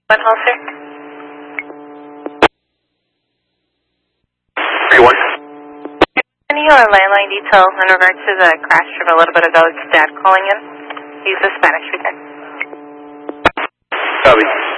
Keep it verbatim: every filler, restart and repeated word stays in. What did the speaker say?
One holster. three one. Any uh, landline detail in regards to the crash from a little bit ago? It's Dad calling in. He's a Spanish speaker. Copy.